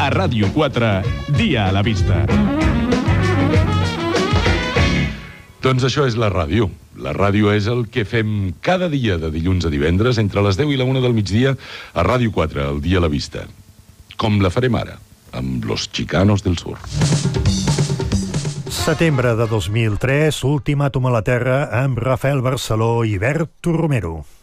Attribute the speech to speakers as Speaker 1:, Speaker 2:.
Speaker 1: A Ràdio 4, dia a la vista.
Speaker 2: Doncs això és la ràdio. La ràdio és el que fem cada dia de dilluns a divendres entre les 10 i la 1 del migdia a Ràdio 4, el dia a la vista. Com la farem ara, amb Los Chicanos del Sur.
Speaker 3: Setembre de 2003, ultimàtum a la Terra amb Rafael Barceló i Bert Romero.